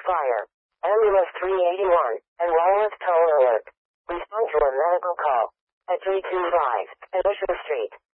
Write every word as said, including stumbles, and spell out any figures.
fire. Ambulance three eighty-one, and wireless tow alert. Respond to a medical call at three two five Addition Street.